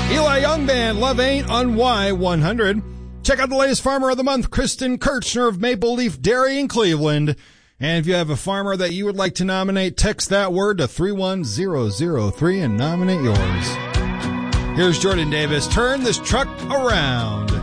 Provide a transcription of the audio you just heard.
Eli Young Band, Love Ain't on Y100. Check out the latest Farmer of the Month, Kristen Kirchner of Maple Leaf Dairy in Cleveland. And if you have a farmer that you would like to nominate, text that word to 31003 and nominate yours. Here's Jordan Davis, Turn This Truck Around.